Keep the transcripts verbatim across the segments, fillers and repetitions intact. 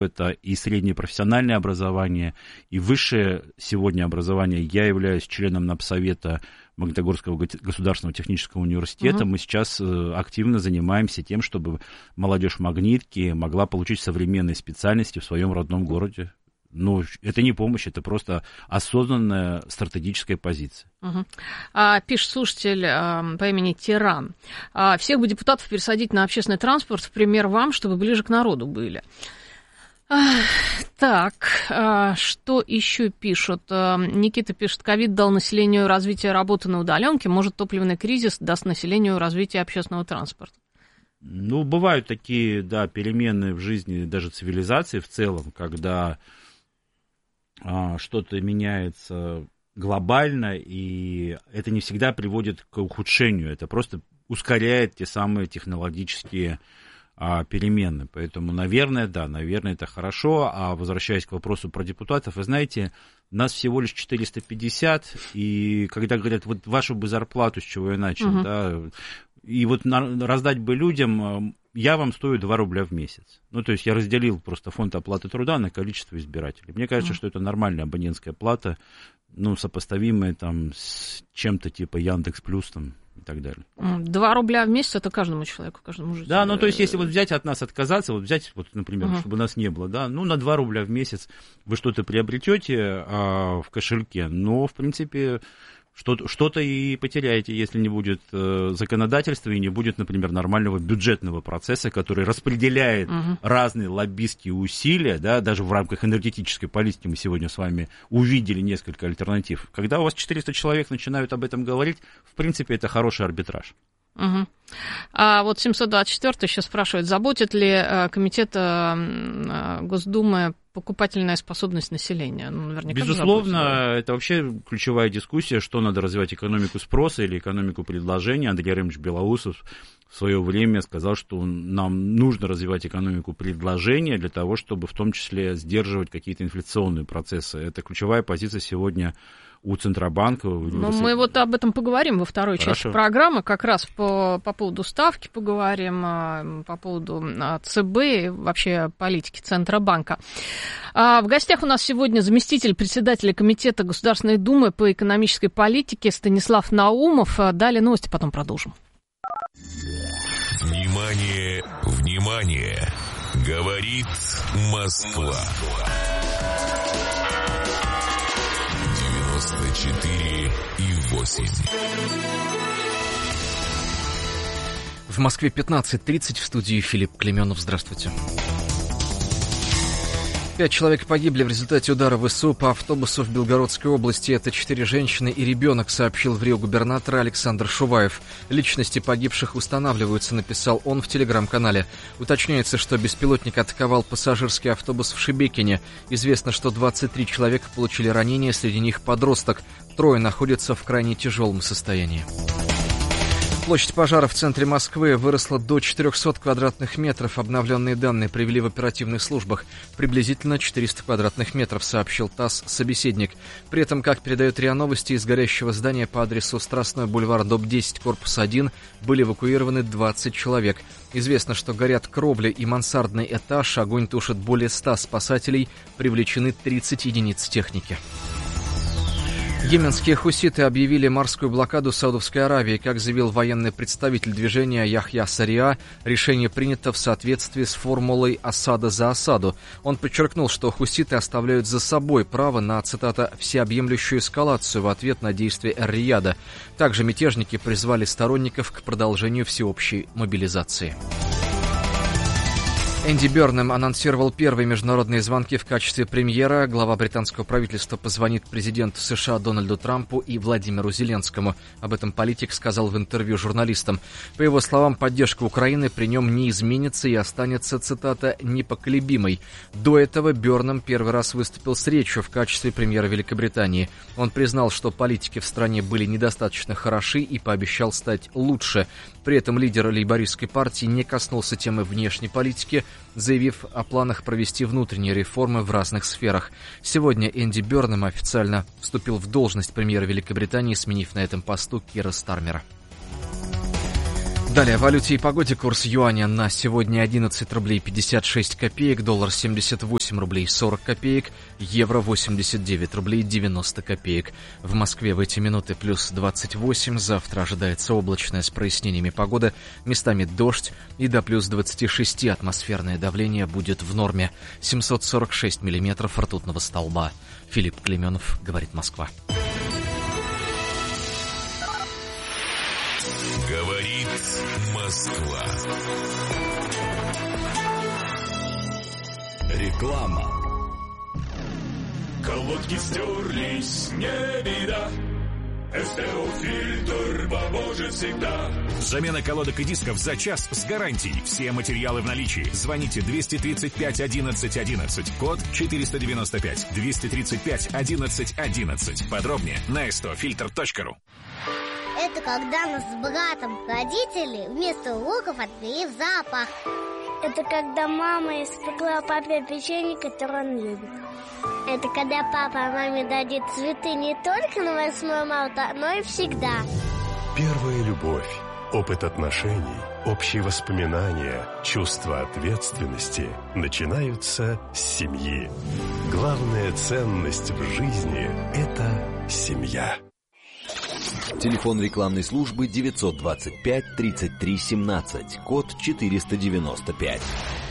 Это и среднее профессиональное образование, и высшее сегодня образование. Я являюсь членом Напсовета Магнитогорского государственного технического университета. Uh-huh. Мы сейчас активно занимаемся тем, чтобы молодежь Магнитки могла получить современные специальности в своем родном городе. Ну, это не помощь, это просто осознанная стратегическая позиция. Угу. А, пишет слушатель а, по имени Тиран. А, всех бы депутатов пересадить на общественный транспорт, в пример вам, чтобы ближе к народу были. А, так, а, что еще пишут? А, Никита пишет, ковид дал населению развитие работы на удаленке, может, топливный кризис даст населению развитие общественного транспорта. Ну, бывают такие, да, перемены в жизни даже цивилизации в целом, когда а, что-то меняется глобально, и это не всегда приводит к ухудшению, это просто ускоряет те самые технологические а, перемены. Поэтому, наверное, да, наверное, это хорошо. А возвращаясь к вопросу про депутатов, вы знаете, нас всего лишь четыреста пятьдесят, и когда говорят, вот вашу бы зарплату, с чего я начал, угу. да, и вот на, раздать бы людям, я вам стою два рубля в месяц. Ну, то есть я разделил просто фонд оплаты труда на количество избирателей. Мне кажется, mm. что это нормальная абонентская плата, ну, сопоставимая там с чем-то типа Яндекс Плюс там и так далее. Два рубля в месяц это каждому человеку, каждому жителю. Да, ну, то есть если вот взять от нас отказаться, вот взять, вот, например, uh-huh. чтобы нас не было, да, ну, на два рубля в месяц вы что-то приобретете а, в кошельке, но, в принципе... Что-то, что-то и потеряете, если не будет э, законодательства и не будет, например, нормального бюджетного процесса, который распределяет угу. разные лоббистские усилия, да, даже в рамках энергетической политики мы сегодня с вами увидели несколько альтернатив. Когда у вас четыреста человек начинают об этом говорить, в принципе, это хороший арбитраж. Угу. А вот семьсот двадцать четвёртый еще спрашивает, заботит ли э, комитет э, Госдумы покупательная способность населения? Ну, наверняка безусловно, заботит, да. Это вообще ключевая дискуссия, что надо развивать, экономику спроса или экономику предложения. Андрей Ремович Белоусов в свое время сказал, что нам нужно развивать экономику предложения для того, чтобы в том числе сдерживать какие-то инфляционные процессы. Это ключевая позиция сегодня у Центробанка. Ну, мы вот об этом поговорим во второй Хорошо. части программы, как раз по, по поводу ставки поговорим, по поводу ЦБ и вообще политики Центробанка. В гостях у нас сегодня заместитель председателя Комитета Государственной Думы по экономической политике Станислав Наумов. Далее новости, потом продолжим. Внимание, внимание! Говорит Москва. девяносто четыре и восемь. В Москве пятнадцать тридцать, в студии Филипп Клеменов. Здравствуйте. Пять человек погибли в результате удара ВСУ по автобусу в Белгородской области. Это четыре женщины и ребенок, сообщил в Рио губернатор Александр Шуваев. Личности погибших устанавливаются, написал он в телеграм-канале. Уточняется, что беспилотник атаковал пассажирский автобус в Шебекине. Известно, что двадцать три человека получили ранения, среди них подросток. Трое находятся в крайне тяжелом состоянии. Площадь пожара в центре Москвы выросла до четырехсот квадратных метров. Обновленные данные привели в оперативных службах. Приблизительно четыреста квадратных метров, сообщил ТАСС собеседник. При этом, как передает РИА Новости, из горящего здания по адресу Страстной бульвар, дом десять, корпус один, были эвакуированы двадцать человек. Известно, что горят кровля и мансардный этаж. Огонь тушит более ста спасателей. Привлечены тридцать единиц техники. Йеменские хуситы объявили морскую блокаду Саудовской Аравии. Как заявил военный представитель движения Яхья Сариа, решение принято в соответствии с формулой «осада за осаду». Он подчеркнул, что хуситы оставляют за собой право на, цитата, «всеобъемлющую эскалацию» в ответ на действия Эр-Рияда. Также мятежники призвали сторонников к продолжению всеобщей мобилизации. Энди Бёрнэм анонсировал первые международные звонки в качестве премьера. Глава британского правительства позвонит президенту США Дональду Трампу и Владимиру Зеленскому. Об этом политик сказал в интервью журналистам. По его словам, поддержка Украины при нем не изменится и останется, цитата, «непоколебимой». До этого Бёрнэм первый раз выступил с речью в качестве премьера Великобритании. Он признал, что политики в стране были недостаточно хороши и пообещал стать лучше. При этом лидер лейбористской партии не коснулся темы внешней политики, заявив о планах провести внутренние реформы в разных сферах. Сегодня Энди Бёрнэм официально вступил в должность премьера Великобритании, сменив на этом посту Кира Стармера. Далее о валюте и погоде. Курс юаня на сегодня одиннадцать рублей пятьдесят шесть копеек, доллар семьдесят восемь рублей сорок копеек, евро восемьдесят девять рублей девяносто копеек. В Москве в эти минуты плюс двадцать восемь, завтра ожидается облачная с прояснениями погода, местами дождь и до плюс двадцать шесть атмосферное давление будет в норме. семьсот сорок шесть миллиметров ртутного столба. Филипп Клеменов, говорит Москва. Говорит Москва. Реклама. Колодки стерлись, не беда. СТО-фильтр поможет всегда. Замена колодок и дисков за час с гарантией. Все материалы в наличии. Звоните двести тридцать пять одиннадцать одиннадцать. Код четыреста девяносто пять. двести тридцать пять одиннадцать одиннадцать. Подробнее на эс тэ о фильтр точка ру. Это когда нас с братом родители вместо уроков отвели в зоопарк. Это когда мама испекла папе печенье, которое он любит. Это когда папа маме дадит цветы не только на восьмое марта, но и всегда. Первая любовь, опыт отношений, общие воспоминания, чувство ответственности начинаются с семьи. Главная ценность в жизни – это семья. Телефон рекламной службы девятьсот двадцать пять тридцать три семнадцать, код четыреста девяносто пять.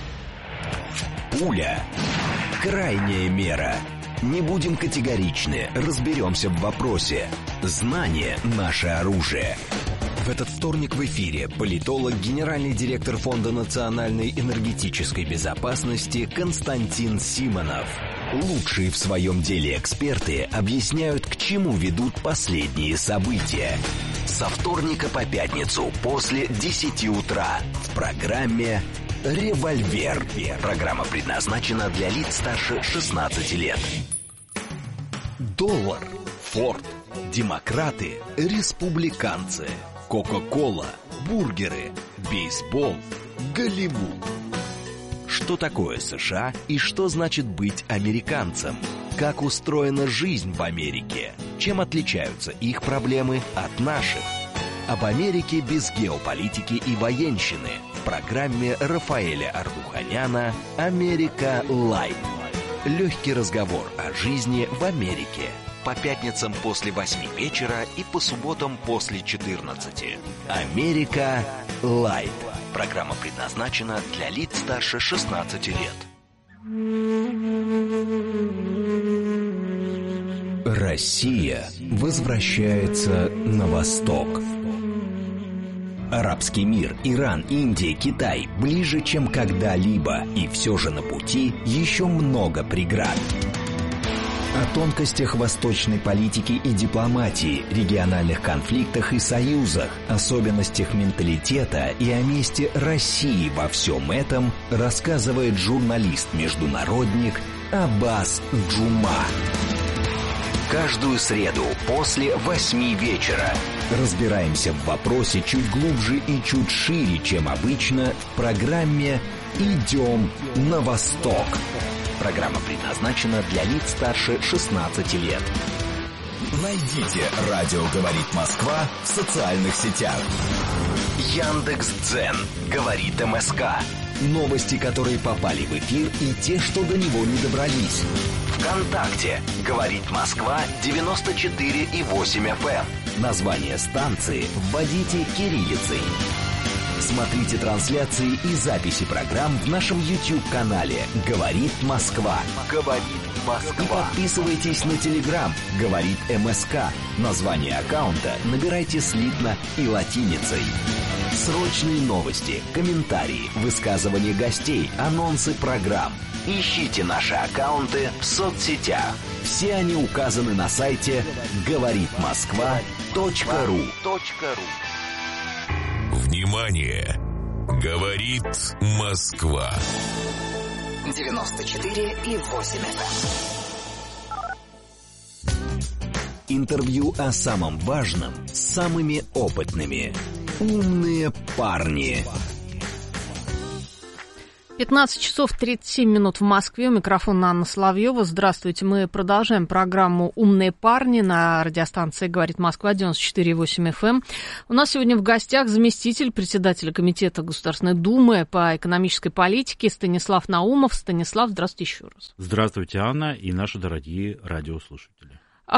Пуля. Крайняя мера. Не будем категоричны, разберемся в вопросе. Знание – наше оружие. В этот вторник в эфире политолог, генеральный директор Фонда национальной энергетической безопасности Константин Симонов. Лучшие в своем деле эксперты объясняют, к чему ведут последние события. Со вторника по пятницу после десяти утра в программе «Револьвер». Программа предназначена для лиц старше шестнадцати лет. Доллар, Форд, демократы, республиканцы, Кока-кола, бургеры, бейсбол, Голливуд. Что такое США и что значит быть американцем? Как устроена жизнь в Америке? Чем отличаются их проблемы от наших? Об Америке без геополитики и военщины в программе Рафаэля Ардуханяна «Америка Лайт». Легкий разговор о жизни в Америке. По пятницам после восьми вечера и по субботам после четырнадцати. «Америка Лайт». Программа предназначена для лиц старше шестнадцати лет. Россия возвращается на восток. Арабский мир, Иран, Индия, Китай ближе, чем когда-либо, и все же на пути еще много преград. О тонкостях восточной политики и дипломатии, региональных конфликтах и союзах, особенностях менталитета и о месте России во всем этом рассказывает журналист-международник Аббас Джума. Каждую среду после восьми вечера разбираемся в вопросе чуть глубже и чуть шире, чем обычно, в программе «Идем на восток». Программа предназначена для лиц старше шестнадцати лет. Найдите «Радио говорит Москва» в социальных сетях. Яндекс.Дзен говорит МСК. Новости, которые попали в эфир, и те, что до него не добрались. ВКонтакте говорит Москва девяносто четыре и восемь эф эм. Название станции вводите кириллицей. Смотрите трансляции и записи программ в нашем YouTube-канале «Говорит Москва». «Говорит Москва». И подписывайтесь на Telegram «Говорит МСК». Название аккаунта набирайте слитно и латиницей. Срочные новости, комментарии, высказывания гостей, анонсы программ. Ищите наши аккаунты в соцсетях. Все они указаны на сайте говорит москва точка ру. Внимание! Говорит Москва. девяносто четыре и восемь эф эм. Интервью о самом важном с самыми опытными. Умные парни. пятнадцать часов тридцать семь минут в Москве. У микрофона Анна Соловьева. Здравствуйте. Мы продолжаем программу «Умные парни» на радиостанции «Говорит Москва» девяносто четыре и восемь эф эм. У нас сегодня в гостях заместитель председателя Комитета Государственной Думы по экономической политике Станислав Наумов. Станислав, здравствуйте еще раз. Здравствуйте, Анна, и наши дорогие радиослушатели.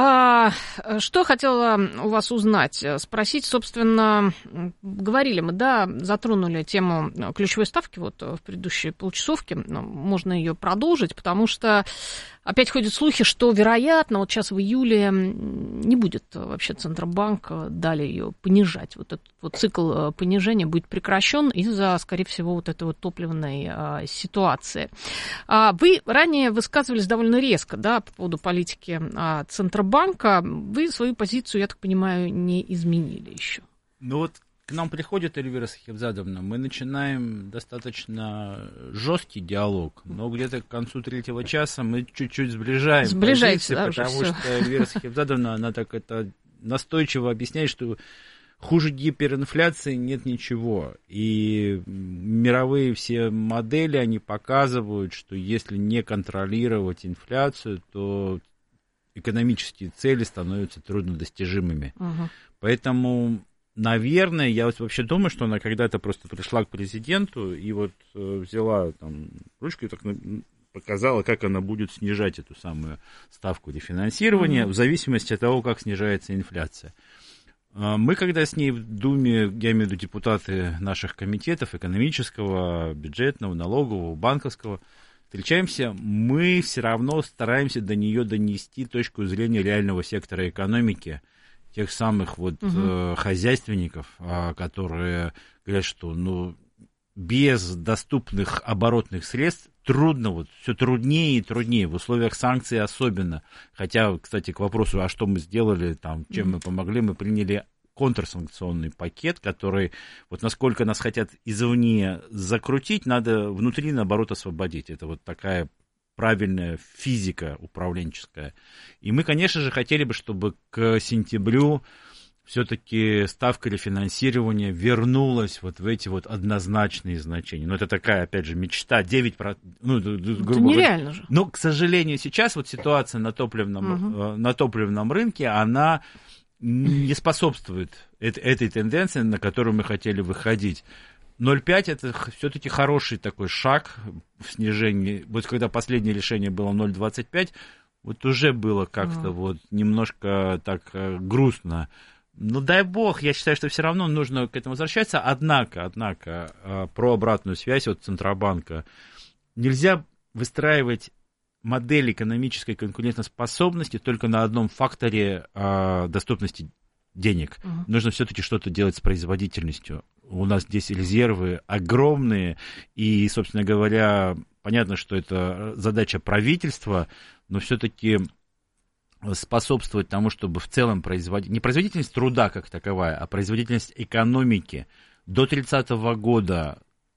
А, что хотела у вас узнать, спросить, собственно, говорили мы, да, затронули тему ключевой ставки вот в предыдущей полчасовке, можно ее продолжить, потому что опять ходят слухи, что, вероятно, вот сейчас в июле не будет вообще Центробанк далее ее понижать, вот этот вот цикл понижения будет прекращен из-за, скорее всего, вот этой вот топливной а, ситуации. А, вы ранее высказывались довольно резко, да, по поводу политики а, Центробанка. Банка, вы свою позицию, я так понимаю, не изменили еще. Ну вот к нам приходит Эльвира Сахибзадовна, мы начинаем достаточно жесткий диалог, но где-то к концу третьего часа мы чуть-чуть сближаем Сближаете, позиции, да, потому уже что всё. Эльвира Сахибзадовна, она так это настойчиво объясняет, что хуже гиперинфляции нет ничего. И мировые все модели, они показывают, что если не контролировать инфляцию, то экономические цели становятся труднодостижимыми. Uh-huh. Поэтому, наверное, я вот вообще думаю, что она когда-то просто пришла к президенту и вот э, взяла там ручку и так показала, как она будет снижать эту самую ставку рефинансирования, uh-huh. в зависимости от того, как снижается инфляция. Мы, когда с ней в Думе, я имею в виду депутаты наших комитетов, экономического, бюджетного, налогового, банковского, встречаемся, мы все равно стараемся до нее донести точку зрения реального сектора экономики, тех самых вот угу. э, хозяйственников, э, которые говорят, что ну, без доступных оборотных средств трудно, вот все труднее и труднее, в условиях санкций особенно. Хотя, кстати, к вопросу, а что мы сделали, там, чем угу. мы помогли, мы приняли контрсанкционный пакет, который, вот насколько нас хотят извне закрутить, надо внутри, наоборот, освободить. Это вот такая правильная физика управленческая. И мы, конечно же, хотели бы, чтобы к сентябрю все-таки ставка рефинансирования вернулась вот в эти вот однозначные значения. Но это такая, опять же, мечта. девять процентов, ну, грубо говоря. Нереально же. Но, к сожалению, сейчас вот ситуация на топливном, угу. на топливном рынке, она не способствует этой тенденции, на которую мы хотели выходить. ноль целых пять это все-таки хороший такой шаг в снижении. Вот когда последнее решение было ноль целых двадцать пять, вот уже было как-то mm. вот немножко так грустно. Ну, дай бог, я считаю, что все равно нужно к этому возвращаться. Однако, однако, про обратную связь от Центробанка. Нельзя выстраивать модель экономической конкурентоспособности только на одном факторе э, доступности денег. Uh-huh. Нужно все-таки что-то делать с производительностью. У нас здесь резервы огромные, и, собственно говоря, понятно, что это задача правительства, но все-таки способствовать тому, чтобы в целом производить... не производительность труда как таковая, а производительность экономики до тридцатого года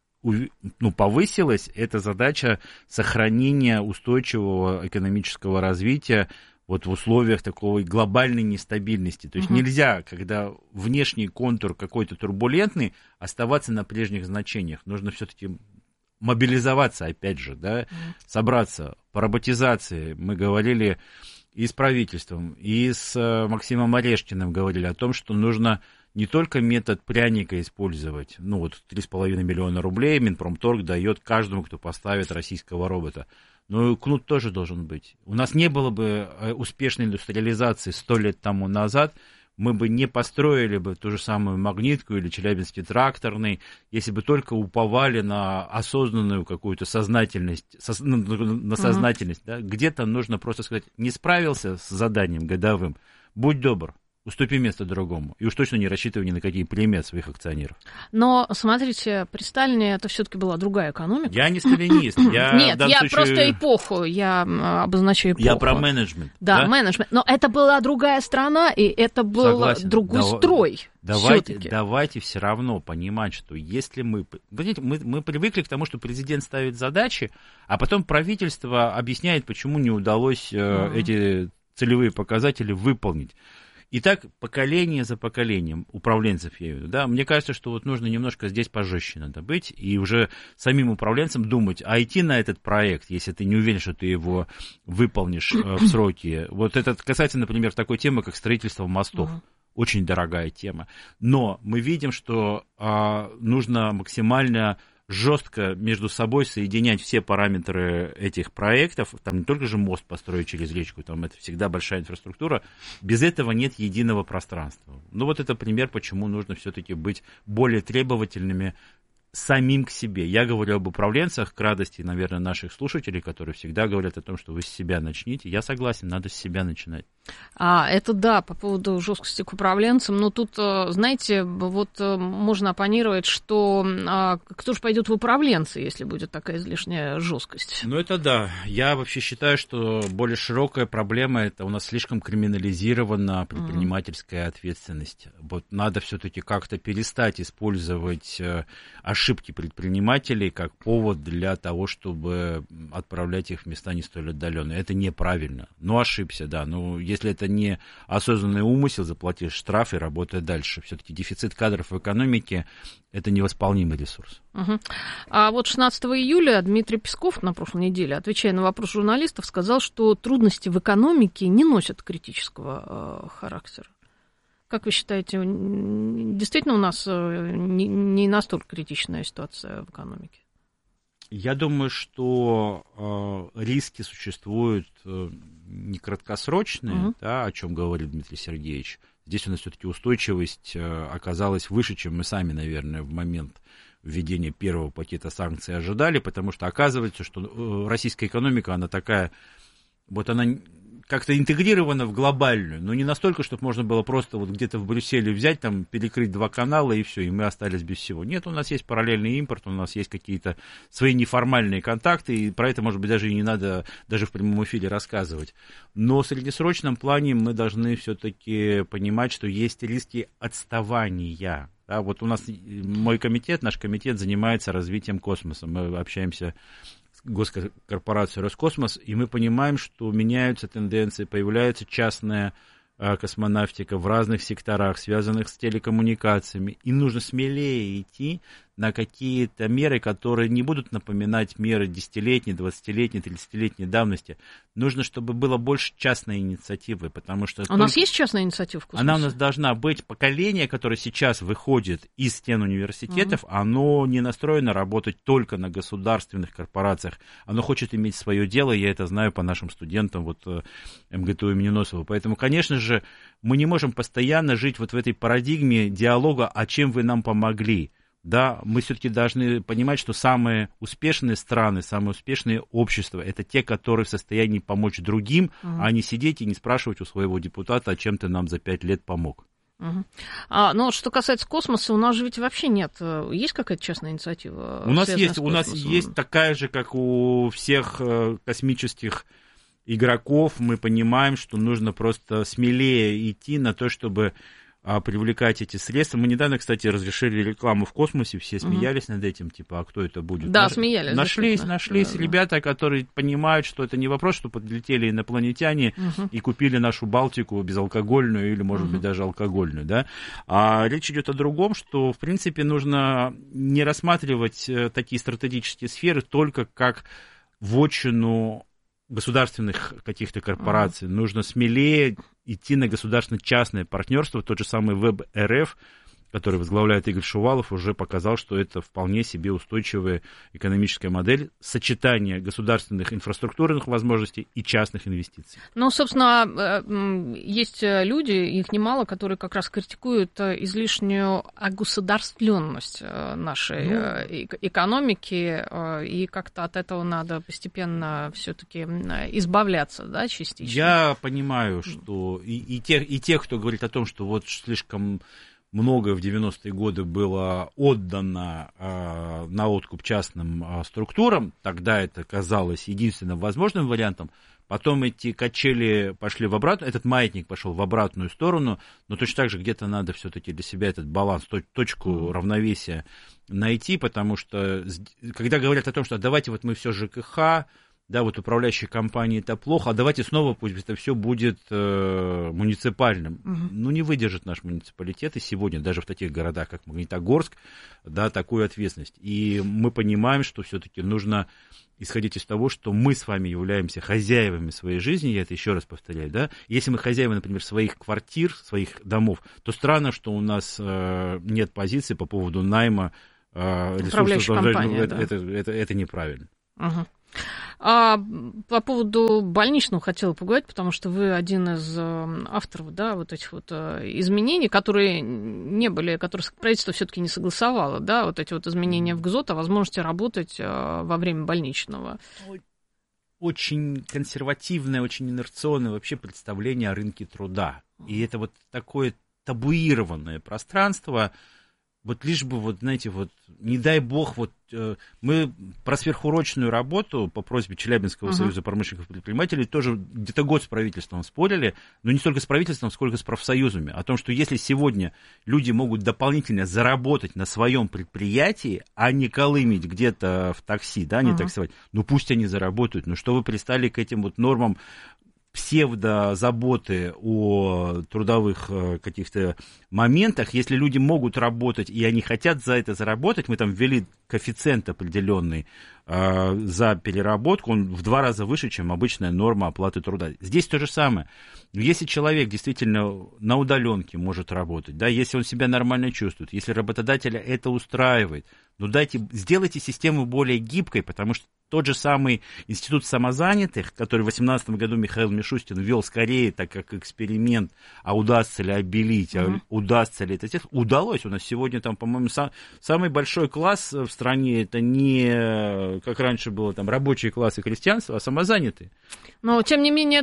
ну, повысилась, это задача сохранения устойчивого экономического развития вот в условиях такой глобальной нестабильности. То есть угу. нельзя, когда внешний контур какой-то турбулентный, оставаться на прежних значениях. Нужно все-таки мобилизоваться, опять же, да, угу. собраться. По роботизации мы говорили и с правительством, и с Максимом Орешкиным говорили о том, что нужно не только метод пряника использовать, ну вот три с половиной миллиона рублей Минпромторг дает каждому, кто поставит российского робота, но и кнут тоже должен быть. У нас не было бы успешной индустриализации сто лет тому назад, мы бы не построили бы ту же самую Магнитку или Челябинский тракторный, если бы только уповали на осознанную какую-то сознательность, со, на сознательность. Uh-huh. Да? Где-то нужно просто сказать, не справился с заданием годовым, будь добр, уступи место другому. И уж точно не рассчитывай ни на какие премии от своих акционеров. Но, смотрите, при Сталине это все-таки была другая экономика. Я не сталинист. Я Нет, я случае... просто эпоху, я обозначаю эпоху. Я про менеджмент. Да, да, менеджмент. Но это была другая страна, и это был Согласен. другой Дав... строй. Давайте, давайте все равно понимать, что если мы... Знаете, мы... мы привыкли к тому, что президент ставит задачи, а потом правительство объясняет, почему не удалось mm. эти целевые показатели выполнить. И так поколение за поколением, управленцев я имею в виду, да, мне кажется, что вот нужно немножко здесь пожестче надо быть, и уже самим управленцам думать, а идти на этот проект, если ты не уверен, что ты его выполнишь в сроки. Вот это касается, например, такой темы, как строительство мостов. Uh-huh. Очень дорогая тема. Но мы видим, что а, нужно максимально жестко между собой соединять все параметры этих проектов. Там не только же мост построить через речку, там это всегда большая инфраструктура. Без этого нет единого пространства. Ну вот это пример, почему нужно все-таки быть более требовательными самим к себе. Я говорю об управленцах, к радости, наверное, наших слушателей, которые всегда говорят о том, что вы с себя начните. Я согласен, надо с себя начинать. А, это да, по поводу жесткости к управленцам. Но тут, знаете, вот можно оппонировать, что а, кто же пойдет в управленцы, если будет такая излишняя жесткость? Ну, это да. Я вообще считаю, что более широкая проблема, это у нас слишком криминализирована предпринимательская mm-hmm. ответственность. Вот надо все-таки как-то перестать использовать ошибки ошибки предпринимателей как повод для того, чтобы отправлять их в места не столь отдаленные. Это неправильно. Ну, ошибся, да. Ну, если это не осознанный умысел, заплатишь штраф и работай дальше. Все-таки дефицит кадров в экономике – это невосполнимый ресурс. Угу. А вот шестнадцатого июля Дмитрий Песков на прошлой неделе, отвечая на вопрос журналистов, сказал, что трудности в экономике не носят критического э, характера. Как вы считаете, действительно у нас не, не настолько критичная ситуация в экономике? Я думаю, что э, риски существуют э, не краткосрочные, uh-huh. да, о чем говорит Дмитрий Сергеевич. Здесь у нас все-таки устойчивость э, оказалась выше, чем мы сами, наверное, в момент введения первого пакета санкций ожидали, потому что оказывается, что э, российская экономика, она такая, вот она как-то интегрирована в глобальную, но не настолько, чтобы можно было просто вот где-то в Брюсселе взять, там, перекрыть два канала и все, и мы остались без всего. Нет, у нас есть параллельный импорт, у нас есть какие-то свои неформальные контакты, и про это, может быть, даже и не надо даже в прямом эфире рассказывать. Но в среднесрочном плане мы должны все-таки понимать, что есть риски отставания. Да, вот у нас мой комитет, наш комитет занимается развитием космоса. Мы общаемся госкорпорацию Роскосмос, и мы понимаем, что меняются тенденции, появляется частная а, космонавтика в разных секторах, связанных с телекоммуникациями, и нужно смелее идти на какие-то меры, которые не будут напоминать меры десятилетней, двадцатилетней, тридцатилетней давности. Нужно, чтобы было больше частной инициативы, потому что... А у нас есть частная инициатива в космосе? Она у нас должна быть. Поколение, которое сейчас выходит из стен университетов, uh-huh. оно не настроено работать только на государственных корпорациях. Оно хочет иметь свое дело, я это знаю по нашим студентам вот, эм гэ тэ у имени Носова. Поэтому, конечно же, мы не можем постоянно жить вот в этой парадигме диалога, а чем вы нам помогли. Да, мы все-таки должны понимать, что самые успешные страны, самые успешные общества – это те, которые в состоянии помочь другим, uh-huh. а не сидеть и не спрашивать у своего депутата, а чем ты нам за пять лет помог. Uh-huh. А, но что касается космоса, у нас же ведь вообще нет. Есть какая-то частная инициатива? У нас есть, у нас есть такая же, как у всех космических игроков. Мы понимаем, что нужно просто смелее идти на то, чтобы привлекать эти средства. Мы недавно, кстати, разрешили рекламу в космосе, все смеялись угу. над этим, типа, а кто это будет? Да, Наш... смеялись. Нашлись, нашлись да, ребята, да. которые понимают, что это не вопрос, что подлетели инопланетяне угу. и купили нашу Балтику безалкогольную или, может угу. быть, даже алкогольную, да. А речь идет о другом, что, в принципе, нужно не рассматривать такие стратегические сферы только как вотчину государственных каких-то корпораций. Uh-huh. Нужно смелее идти на государственно-частное партнерство. Тот же самый ВЭБ-РФ, который возглавляет Игорь Шувалов, уже показал, что это вполне себе устойчивая экономическая модель сочетания государственных инфраструктурных возможностей и частных инвестиций. Ну, собственно, есть люди, их немало, которые как раз критикуют излишнюю огосударствленность нашей ну, экономики, и как-то от этого надо постепенно все-таки избавляться, да, частично. Я понимаю, что и, и, тех, и тех, кто говорит о том, что вот слишком много в девяностые годы было отдано э, на откуп частным э, структурам, тогда это казалось единственным возможным вариантом. Потом эти качели пошли в обратную, этот маятник пошел в обратную сторону, но точно так же где-то надо все-таки для себя этот баланс, точку равновесия найти, потому что когда говорят о том, что давайте вот мы все ЖКХ, да, вот управляющей компании это плохо, а давайте снова пусть это все будет э, муниципальным. Uh-huh. Ну, не выдержит наш муниципалитет и сегодня, даже в таких городах, как Магнитогорск, да, такую ответственность. И мы понимаем, что все-таки нужно исходить из того, что мы с вами являемся хозяевами своей жизни, я это еще раз повторяю, да, если мы хозяева, например, своих квартир, своих домов, то странно, что у нас э, нет позиции по поводу найма э, ресурсов, компания, это, да. это, это, это неправильно. Uh-huh. А по поводу больничного хотела поговорить, потому что вы один из авторов, да, вот этих вот изменений, которые не были, которые правительство все-таки не согласовало, да, вот эти вот изменения в ГЗОТ о возможности работать во время больничного. Очень консервативное, очень инерционное вообще представление о рынке труда. И это вот такое табуированное пространство. Вот лишь бы, вот, знаете, вот, не дай бог, вот, э, мы про сверхурочную работу по просьбе Челябинского uh-huh. союза промышленников и предпринимателей тоже где-то год с правительством спорили, но не столько с правительством, сколько с профсоюзами, о том, что если сегодня люди могут дополнительно заработать на своем предприятии, а не колымить где-то в такси, да, не uh-huh. таксовать, ну пусть они заработают, ну что вы пристали к этим вот нормам псевдозаботы о трудовых каких-то моментах, если люди могут работать и они хотят за это заработать, мы там ввели коэффициент определенный э, за переработку, он в два раза выше, чем обычная норма оплаты труда. Здесь то же самое. Если человек действительно на удаленке может работать, да, если он себя нормально чувствует, если работодателя это устраивает, ну дайте, сделайте систему более гибкой, потому что тот же самый институт самозанятых, который в две тысячи восемнадцатом году Михаил Мишустин ввел скорее так как эксперимент, а удастся ли обелить, uh-huh. а удастся ли это сделать, удалось. У нас сегодня там, по-моему, сам, самый большой класс в стране, это не, как раньше было, там, рабочие классы крестьянства, а самозанятые. Но, тем не менее,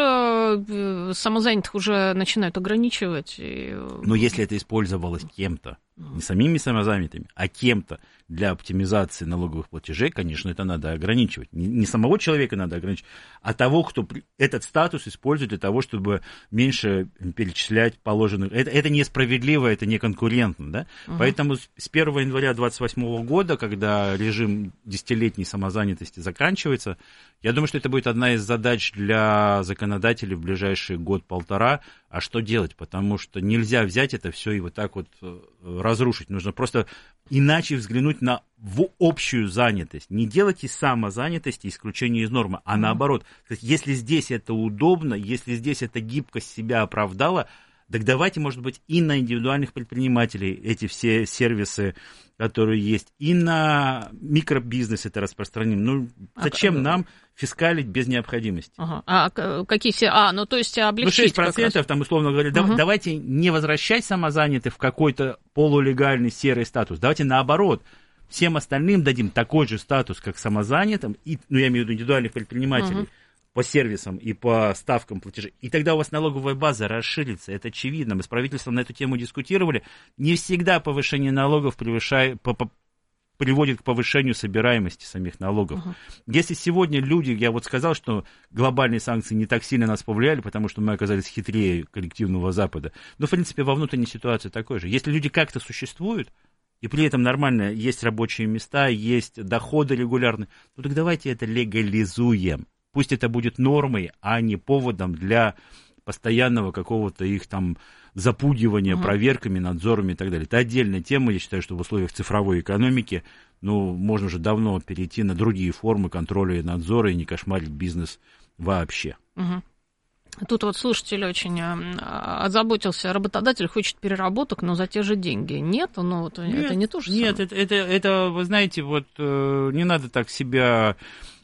тоже самозанятых уже начинают ограничивать. И... Но если это использовалось кем-то, не самими самозанятыми, а кем-то для оптимизации налоговых платежей, конечно, это надо ограничивать. Не, не самого человека надо ограничивать, а того, кто этот статус использует для того, чтобы меньше перечислять положенных. Это, это несправедливо, это не конкурентно. Да? Угу. Поэтому с первого января двадцать восьмого года, когда режим десятилетней самозанятости заканчивается, я думаю, что это будет одна из задач для законодателей в ближайший год-полтора. А что делать? Потому что нельзя взять это все и вот так вот разрушить. Нужно просто иначе взглянуть на в общую занятость. Не делать из самозанятости исключение из нормы, а наоборот. Если здесь это удобно, если здесь эта гибкость себя оправдала, так давайте, может быть, и на индивидуальных предпринимателей эти все сервисы, которые есть, и на микробизнес это распространим. Ну, зачем а, нам фискалить без необходимости? Ага. А какие все? А, ну, то есть облегчить. Ну, шесть процентов, там, условно говоря, угу. давайте не возвращать самозанятых в какой-то полулегальный серый статус. Давайте наоборот. Всем остальным дадим такой же статус, как самозанятым, и, ну, я имею в виду индивидуальных предпринимателей, угу. по сервисам и по ставкам платежей. И тогда у вас налоговая база расширится, это очевидно. Мы с правительством на эту тему дискутировали. Не всегда повышение налогов превышает, по, по, приводит к повышению собираемости самих налогов. Uh-huh. Если сегодня люди, я вот сказал, что глобальные санкции не так сильно нас повлияли, потому что мы оказались хитрее коллективного Запада, но, в принципе, во внутренней ситуации такой же. Если люди как-то существуют, и при этом нормально есть рабочие места, есть доходы регулярные, ну так давайте это легализуем. Пусть это будет нормой, а не поводом для постоянного какого-то их там запугивания uh-huh. проверками, надзорами и так далее. Это отдельная тема. Я считаю, что в условиях цифровой экономики, ну, можно уже давно перейти на другие формы контроля и надзора и не кошмарить бизнес вообще. Uh-huh. Тут вот слушатель очень озаботился, работодатель хочет переработок, но за те же деньги. Нет, ну, вот нет, это не то же самое. Нет, это, это, это, вы знаете, вот не надо так себя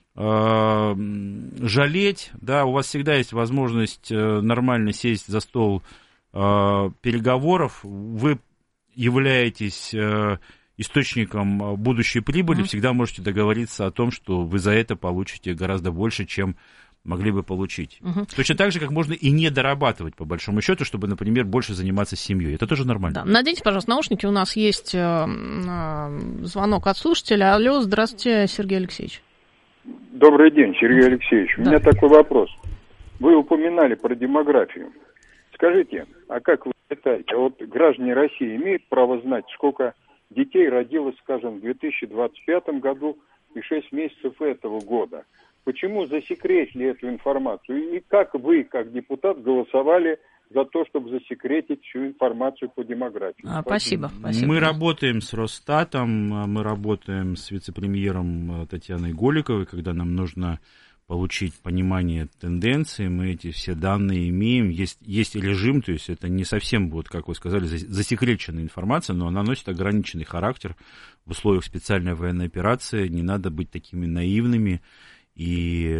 э, жалеть, да, у вас всегда есть возможность нормально сесть за стол э, переговоров, вы являетесь э, источником будущей прибыли, mm-hmm. всегда можете договориться о том, что вы за это получите гораздо больше, чем могли бы получить. Угу. Точно так же, как можно и не дорабатывать, по большому счету, чтобы, например, больше заниматься семьей. Это тоже нормально. Да. Наденьте, пожалуйста, наушники. У нас есть э, звонок от слушателя. Алло, здравствуйте, Сергей Алексеевич. Добрый день, Сергей Алексеевич. У да. меня такой вопрос. Вы упоминали про демографию. Скажите, а как вы считаете, вот граждане России имеют право знать, сколько детей родилось, скажем, в две тысячи двадцать пятом году и шесть месяцев этого года? Почему засекретили эту информацию? И как вы, как депутат, голосовали за то, чтобы засекретить всю информацию по демографии? А, спасибо, спасибо. Мы работаем с Росстатом, мы работаем с вице-премьером Татьяной Голиковой, когда нам нужно получить понимание тенденций, мы эти все данные имеем. Есть, есть режим, то есть это не совсем, вот, как вы сказали, засекреченная информация, но она носит ограниченный характер в условиях специальной военной операции. Не надо быть такими наивными и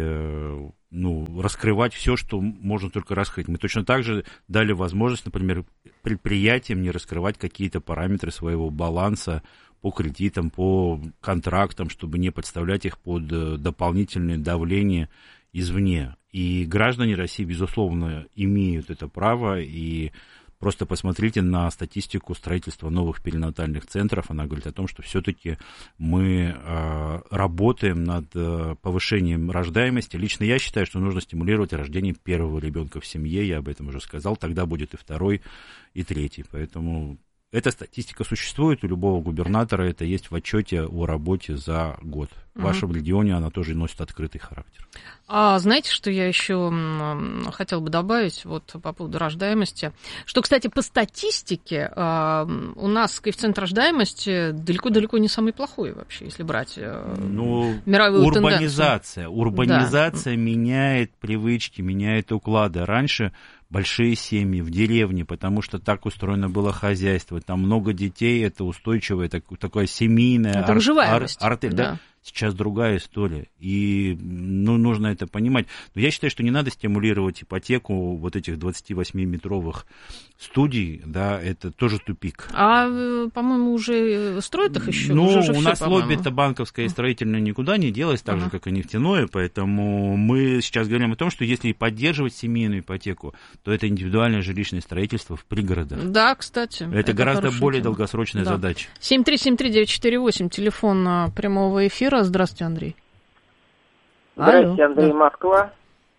ну, раскрывать все, что можно только раскрыть. Мы точно так же дали возможность, например, предприятиям не раскрывать какие-то параметры своего баланса по кредитам, по контрактам, чтобы не подставлять их под дополнительное давление извне. И граждане России, безусловно, имеют это право, и просто посмотрите на статистику строительства новых перинатальных центров. Она говорит о том, что все-таки мы э, работаем над э, повышением рождаемости. Лично я считаю, что нужно стимулировать рождение первого ребенка в семье, я об этом уже сказал, тогда будет и второй, и третий. Поэтому эта статистика существует у любого губернатора, это есть в отчете о работе за год. В угу. вашем регионе она тоже носит открытый характер. А знаете, что я еще хотела бы добавить вот по поводу рождаемости? Что, кстати, по статистике у нас коэффициент рождаемости далеко-далеко не самый плохой вообще, если брать ну, мировую урбанизация, тенденцию. Урбанизация да. меняет привычки, меняет уклады. Раньше большие семьи в деревне, потому что так устроено было хозяйство. Там много детей, это устойчивая, так, такая семейная это ар- ар- артель. Да. Да? Сейчас другая история, и ну, нужно это понимать. Но я считаю, что не надо стимулировать ипотеку вот этих двадцативосьмиметровых студий, да, это тоже тупик. А, по-моему, уже строят их еще? Ну, уже, уже у все, нас по-моему. лобби-то банковское и строительное никуда не делось, так uh-huh. же, как и нефтяное, поэтому мы сейчас говорим о том, что если поддерживать семейную ипотеку, то это индивидуальное жилищное строительство в пригородах. Да, кстати. Это, это гораздо более тема. долгосрочная да. задача. семь три семь три девять четыре восемь, телефон прямого эфира. Здравствуйте, Андрей. Здравствуйте, Алло. Андрей, да. Москва.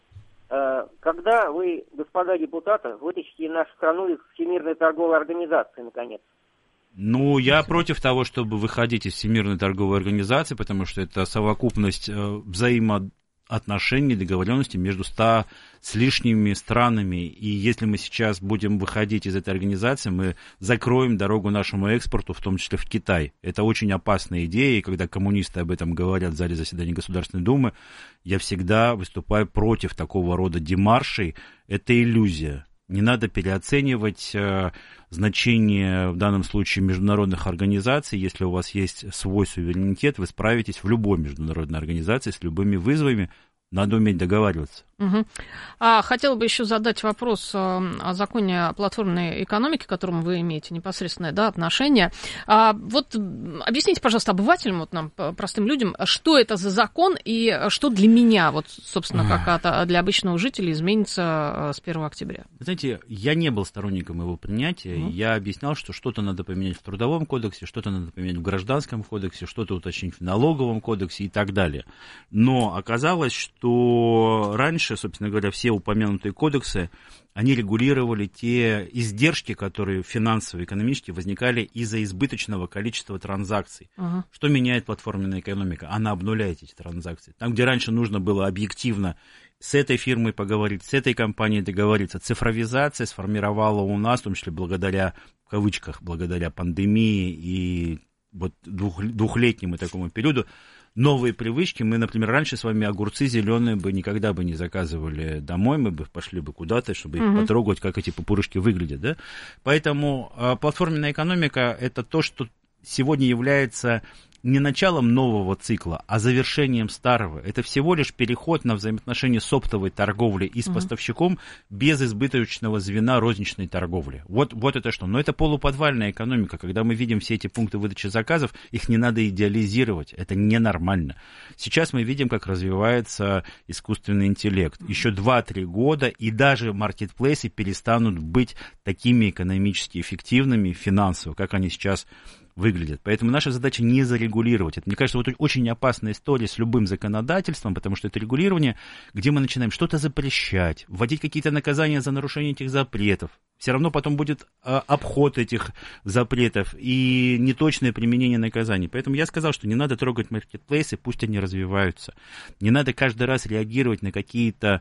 Когда вы, господа депутаты, вытащите нашу страну из Всемирной торговой организации, наконец? Ну, я против того, чтобы выходить из Всемирной торговой организации, потому что это совокупность взаимоотношений, договоренностей между ста с лишними странами. И если мы сейчас будем выходить из этой организации, мы закроем дорогу нашему экспорту, в том числе в Китай. Это очень опасная идея, и когда коммунисты об этом говорят в зале заседания Государственной Думы, я всегда выступаю против такого рода демаршей. Это иллюзия. Не надо переоценивать э, значение в данном случае международных организаций. Если у вас есть свой суверенитет, вы справитесь в любой международной организации с любыми вызовами. Надо уметь договариваться. Угу. А, хотела бы еще задать вопрос о законе о платформенной экономике, к которому вы имеете непосредственное да, отношение. А, вот объясните, пожалуйста, обывателям, вот нам, простым людям, что это за закон и что для меня, вот, собственно, как для обычного жителя изменится с первого октября? Знаете, я не был сторонником его принятия. Угу. Я объяснял, что что-то надо поменять в Трудовом кодексе, что-то надо поменять в Гражданском кодексе, что-то уточнить в Налоговом кодексе и так далее. Но оказалось, что раньше, собственно говоря, все упомянутые кодексы, они регулировали те издержки, которые финансово, экономически возникали из-за избыточного количества транзакций. Uh-huh. Что меняет платформенная экономика? Она обнуляет эти транзакции. Там, где раньше нужно было объективно с этой фирмой поговорить, с этой компанией договориться, цифровизация сформировала у нас, в том числе благодаря, в кавычках, благодаря пандемии и вот двух, двухлетнему такому периоду, новые привычки. Мы, например, раньше с вами огурцы зеленые бы никогда бы не заказывали домой, мы бы пошли бы куда-то, чтобы их угу. потрогать, как эти пупырышки выглядят, да? Поэтому э, платформенная экономика – это то, что сегодня является не началом нового цикла, а завершением старого. Это всего лишь переход на взаимоотношения с оптовой торговлей и с uh-huh. поставщиком без избыточного звена розничной торговли. Вот, вот это что. Но это полуподвальная экономика. Когда мы видим все эти пункты выдачи заказов, их не надо идеализировать. Это ненормально. Сейчас мы видим, как развивается искусственный интеллект. Еще два-три года, и даже маркетплейсы перестанут быть такими экономически эффективными финансово, как они сейчас выглядят. Поэтому наша задача не зарегулировать это. Мне кажется, вот очень опасная история с любым законодательством, потому что это регулирование, где мы начинаем что-то запрещать, вводить какие-то наказания за нарушение этих запретов. Все равно потом будет а, обход этих запретов и неточное применение наказаний. Поэтому я сказал, что не надо трогать маркетплейсы, пусть они развиваются. Не надо каждый раз реагировать на какие-то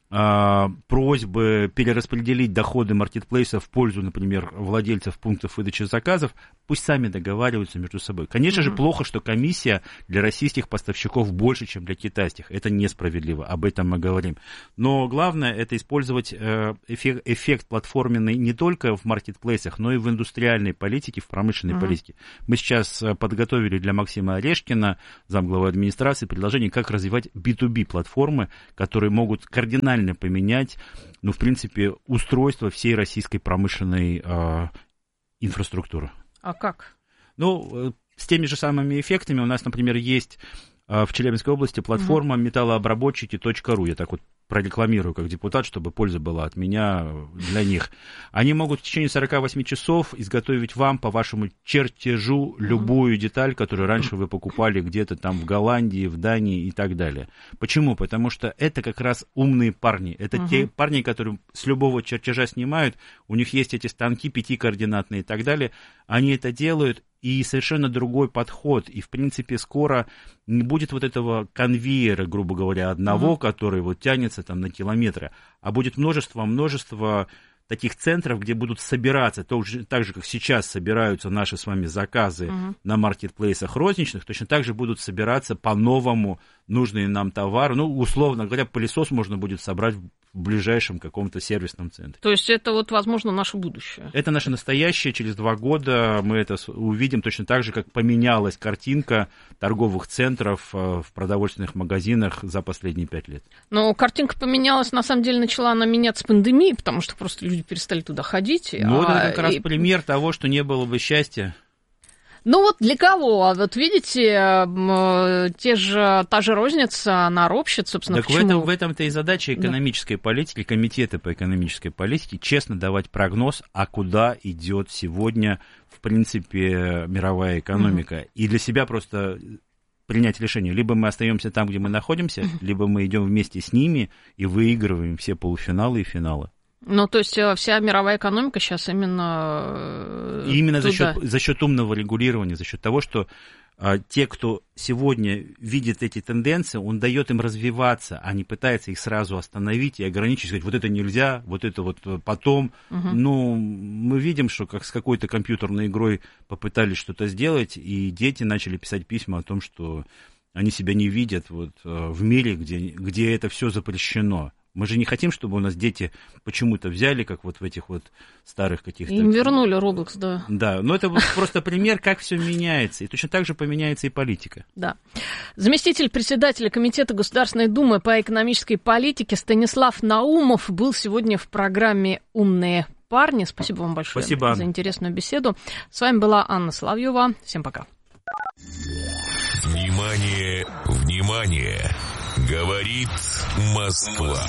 просьбы перераспределить доходы маркетплейса в пользу, например, владельцев пунктов выдачи заказов, пусть сами договариваются между собой. Конечно mm-hmm. же, плохо, что комиссия для российских поставщиков больше, чем для китайских. Это несправедливо, об этом мы говорим. Но главное, это использовать эффект, эффект платформенный не только в маркетплейсах, но и в индустриальной политике, в промышленной mm-hmm. политике. Мы сейчас подготовили для Максима Орешкина, замглавы администрации, предложение, как развивать би ту би платформы, которые могут кардинально поменять, ну, в принципе, устройство всей российской промышленной э, инфраструктуры. А как? Ну, с теми же самыми эффектами. У нас, например, есть э, в Челябинской области платформа mm-hmm. металлообработчики точка ру. Я так вот прорекламирую как депутат, чтобы польза была от меня для них. Они могут в течение сорок восемь часов изготовить вам по вашему чертежу любую деталь, которую раньше вы покупали где-то там в Голландии, в Дании и так далее. Почему? Потому что это как раз умные парни. Это uh-huh. те парни, которые с любого чертежа снимают, у них есть эти станки пятикоординатные и так далее. Они это делают, и совершенно другой подход. И, в принципе, скоро не будет вот этого конвейера, грубо говоря, одного, uh-huh. который вот тянется там на километры, а будет множество-множество таких центров, где будут собираться, так же, как сейчас собираются наши с вами заказы uh-huh. на маркетплейсах розничных, точно так же будут собираться по-новому нужные нам товары. Ну, условно говоря, пылесос можно будет собрать в ближайшем каком-то сервисном центре. То есть это вот, возможно, наше будущее? Это наше настоящее. Через два года мы это увидим точно так же, как поменялась картинка торговых центров в продовольственных магазинах за последние пять лет. Но картинка поменялась, на самом деле, начала она меняться с пандемией, потому что просто люди перестали туда ходить. Ну, а... это как раз и... пример того, что не было бы счастья. Ну вот для кого? Вот видите, те же, та же розница, она ропщет, собственно, так почему? в, этом, в этом-то и задача экономической да. политики, комитета по экономической политике, честно давать прогноз, а куда идет сегодня, в принципе, мировая экономика. Mm-hmm. И для себя просто принять решение. Либо мы остаемся там, где мы находимся, mm-hmm. либо мы идем вместе с ними и выигрываем все полуфиналы и финалы. Ну, то есть вся мировая экономика сейчас именно... И именно за счет, за счет умного регулирования, за счет того, что а, те, кто сегодня видит эти тенденции, он дает им развиваться, а не пытается их сразу остановить и ограничить, сказать, вот это нельзя, вот это вот потом. Угу. Ну, мы видим, что как с какой-то компьютерной игрой попытались что-то сделать, и дети начали писать письма о том, что они себя не видят вот, в мире, где, где это все запрещено. Мы же не хотим, чтобы у нас дети почему-то взяли, как вот в этих вот старых каких-то... Им вернули Roblox, да. Да, но это вот просто пример, как все меняется. И точно так же поменяется и политика. Да. Заместитель председателя Комитета Государственной Думы по экономической политике Станислав Наумов был сегодня в программе «Умные парни». Спасибо вам большое Спасибо, за интересную беседу. С вами была Анна Соловьева. Всем пока. Внимание, внимание! Говорит Москва.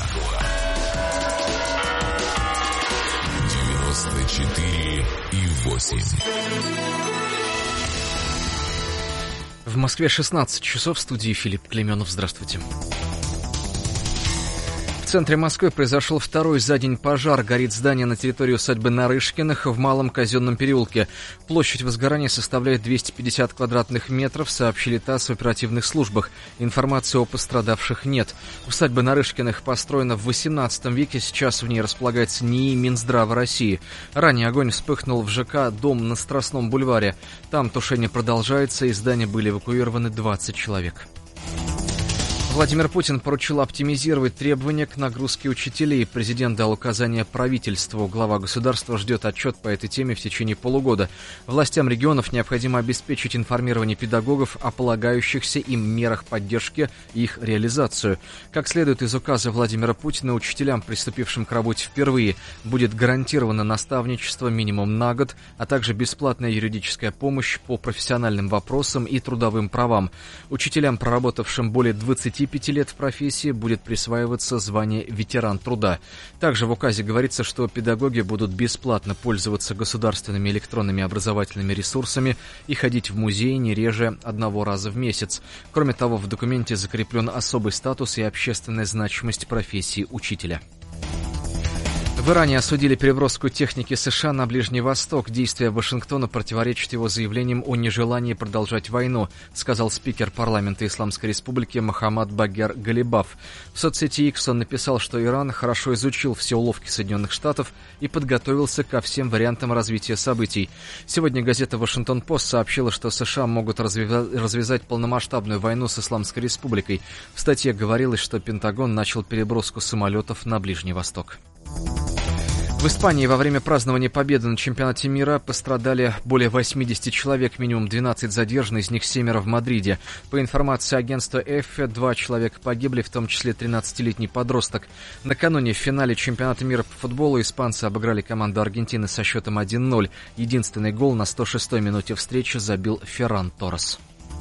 девяносто четыре и восемь. В Москве шестнадцать часов, в студии Филипп Клейменов. Здравствуйте. В центре Москвы произошел второй за день пожар. Горит здание на территории усадьбы Нарышкиных в Малом Казенном переулке. Площадь возгорания составляет двести пятьдесят квадратных метров, сообщили ТАСС в оперативных службах. Информации о пострадавших нет. Усадьба Нарышкиных построена в восемнадцатом веке, сейчас в ней располагается НИИ Минздрава России. Ранее огонь вспыхнул в ЖК «Дом» на Страстном бульваре. Там тушение продолжается, из здания были эвакуированы двадцать человек. Владимир Путин поручил оптимизировать требования к нагрузке учителей. Президент дал указание правительству. Глава государства ждет отчет по этой теме в течение полугода. Властям регионов необходимо обеспечить информирование педагогов о полагающихся им мерах поддержки и их реализацию. Как следует из указа Владимира Путина, учителям, приступившим к работе впервые, будет гарантировано наставничество минимум на год, а также бесплатная юридическая помощь по профессиональным вопросам и трудовым правам. Учителям, проработавшим более двадцати тридцати пяти лет в профессии будет присваиваться звание ветеран труда. Также в указе говорится, что педагоги будут бесплатно пользоваться государственными электронными образовательными ресурсами и ходить в музей не реже одного раза в месяц. Кроме того, в документе закреплен особый статус и общественная значимость профессии учителя. В Иране осудили переброску техники США на Ближний Восток. Действия Вашингтона противоречат его заявлениям о нежелании продолжать войну, сказал спикер парламента Исламской Республики Мохаммад Багер Галибаф. В соцсети X он написал, что Иран хорошо изучил все уловки Соединенных Штатов и подготовился ко всем вариантам развития событий. Сегодня газета «Вашингтон-Пост» сообщила, что США могут развязать полномасштабную войну с Исламской Республикой. В статье говорилось, что Пентагон начал переброску самолетов на Ближний Восток. В Испании во время празднования победы на чемпионате мира пострадали более восьмидесяти человек, минимум двенадцать задержаны, из них семеро в Мадриде. По информации агентства ЭФЕ, два человека погибли, в том числе тринадцатилетний подросток. Накануне в финале чемпионата мира по футболу испанцы обыграли команду Аргентины со счетом один ноль. Единственный гол на сто шестой минуте встречи забил Ферран Торрес.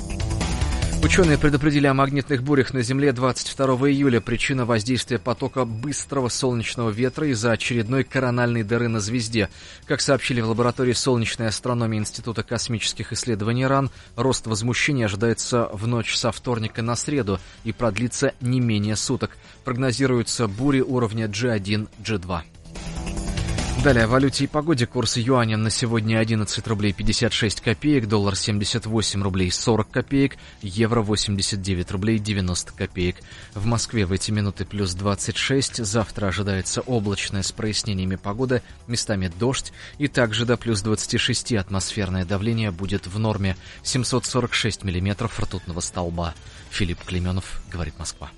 Ученые предупредили о магнитных бурях на Земле двадцать второго июля. Причина воздействия потока быстрого солнечного ветра из-за очередной корональной дыры на звезде. Как сообщили в лаборатории солнечной астрономии Института космических исследований РАН, рост возмущения ожидается в ночь со вторника на среду и продлится не менее суток. Прогнозируются бури уровня джи один, джи два. Далее о валюте и погоде. Курс юаня на сегодня одиннадцать рублей пятьдесят шесть копеек, доллар семьдесят восемь рублей сорок копеек, евро восемьдесят девять рублей девяносто копеек. В Москве в эти минуты плюс двадцать шесть. Завтра ожидается облачная с прояснениями погода, местами дождь, и также до плюс двадцати шести атмосферное давление будет в норме. семьсот сорок шесть миллиметров ртутного столба. Филипп Клейменов, говорит Москва.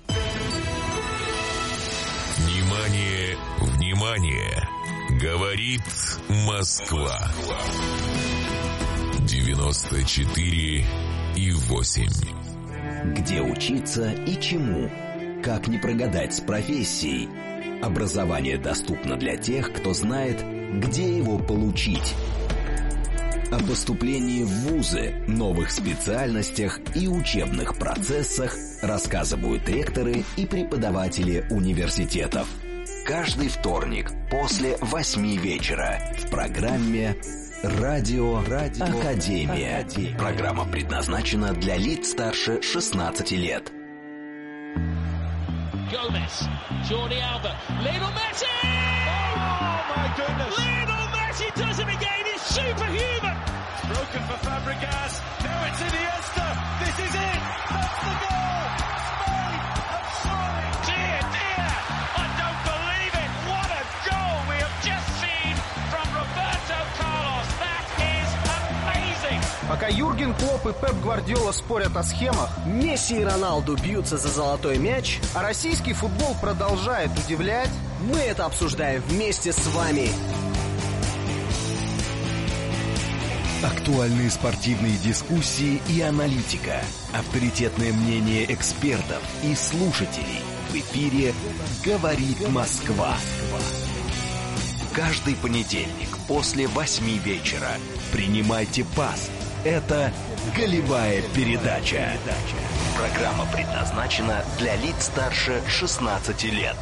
Внимание, внимание! Говорит Москва. девяносто четыре и восемь. Где учиться и чему? Как не прогадать с профессией? Образование доступно для тех, кто знает, где его получить. О поступлении в вузы, новых специальностях и учебных процессах рассказывают ректоры и преподаватели университетов. Каждый вторник после восьми вечера в программе «Радио, Радио Академия». Академия. Программа предназначена для лиц старше шестнадцати лет. Gomez, Jordi Alba, Lionel Messi! Oh my goodness! Lionel Messi does it again. He's superhuman. It's broken for Fabregas. Now it's Iniesta. This is it. That's the goal. Spain have soaring. Dear, dear, I don't believe it. What a goal we have just seen from Roberto Carlos. That is amazing. Пока Юрген Клопп и Пеп Гвардиола спорят о схемах, Месси и Роналду бьются за золотой мяч, а российский футбол продолжает удивлять, мы это обсуждаем вместе с вами. Актуальные спортивные дискуссии и аналитика. Авторитетное мнение экспертов и слушателей. В эфире «Говорит Москва». Каждый понедельник после восьми вечера принимайте пас. Это «Голевая передача». Программа предназначена для лиц старше шестнадцати лет.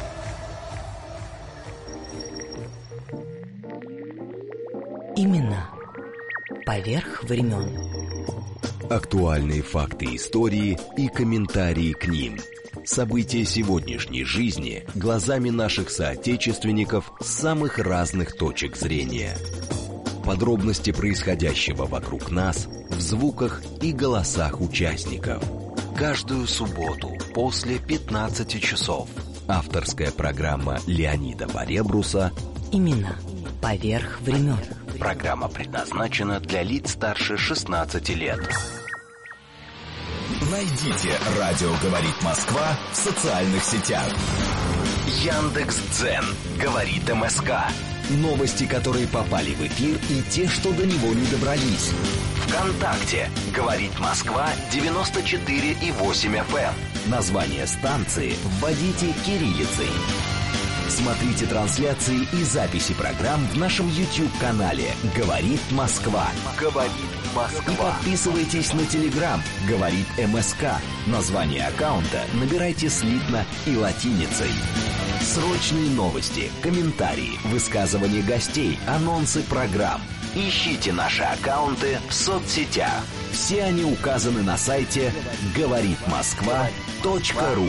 Именно поверх времен. Актуальные факты истории и комментарии к ним. События сегодняшней жизни глазами наших соотечественников с самых разных точек зрения. Подробности происходящего вокруг нас в звуках и голосах участников. Каждую субботу после пятнадцати часов. Авторская программа Леонида Баребруса «Именно поверх времен». Программа предназначена для лиц старше шестнадцати лет. Найдите «Радио говорит Москва» в социальных сетях. Яндекс.Дзен говорит МСК. Новости, которые попали в эфир, и те, что до него не добрались. ВКонтакте говорит Москва девяносто четыре и восемь эф эм. Название станции вводите кириллицей. Смотрите трансляции и записи программ в нашем YouTube-канале «Говорит Москва». Говорит И подписывайтесь на Телеграм «Говорит МСК». Название аккаунта набирайте слитно и латиницей. Срочные новости, комментарии, высказывания гостей, анонсы программ. Ищите наши аккаунты в соцсетях. Все они указаны на сайте говорит москва точка ру.